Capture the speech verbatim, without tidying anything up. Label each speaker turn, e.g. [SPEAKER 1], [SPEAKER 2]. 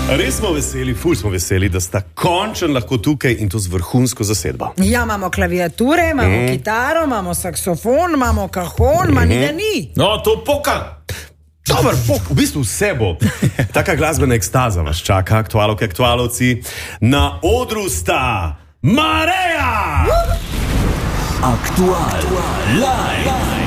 [SPEAKER 1] Res smo veseli, ful smo veseli, da sta končno lahko tukaj in to z vrhunsko zasedbo.
[SPEAKER 2] Ja, imamo klaviature, imamo mm. kitaro, imamo saksofon, imamo kahon, mm. manj ga ni.
[SPEAKER 1] No, to poka. Dobar, pok, v bistvu vse bo. Taka glasbena ekstaza vas čaka, aktualovke, aktualovci. Na odru sta Mareja!
[SPEAKER 3] Aktual, live.